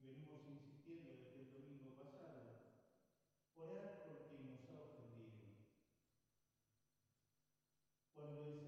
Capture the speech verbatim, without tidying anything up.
y venimos insistiendo desde el domingo pasado, orar por quien nos ha ofendido. Cuando el